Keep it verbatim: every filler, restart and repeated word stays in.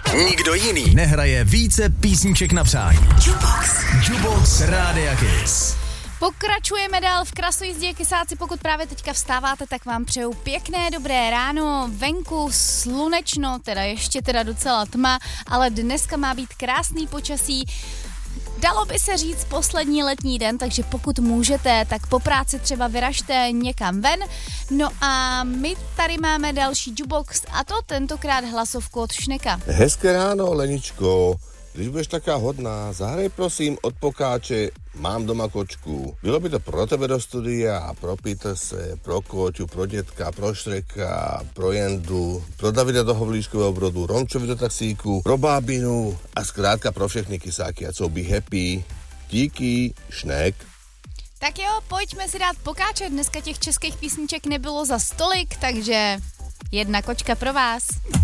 Nikdo jiný nehraje více písniček na přání. Jukebox. Jukebox Rádia Kiss. Pokračujeme dál v krasojízdě Kysáci, pokud právě teďka vstáváte, tak vám přeju pěkné dobré ráno, venku slunečno, teda ještě teda docela tma, ale dneska má být krásný počasí. Dalo by se říct poslední letní den, takže pokud můžete, tak po práci třeba vyražte někam ven. No a my tady máme další jukebox a to tentokrát hlasovku od Šneka. Hezké ráno, Leničko. Když budeš taká hodná, zahraj prosím od Pokáče Mám doma kočku. Bylo by to pro tebe do studia, pro Peterse, pro Kóťu, pro Detka, pro Šreka, pro Jendu, pro Davida do Hovlíškového Brodu, Romčovi do taxíku, pro Bábinu a zkrátka pro všechny kysáky a co by happy. Díky, Šnek. Tak jo, pojďme si dát Pokáče, dneska těch českých písniček nebylo za stolik, takže jedna kočka pro vás.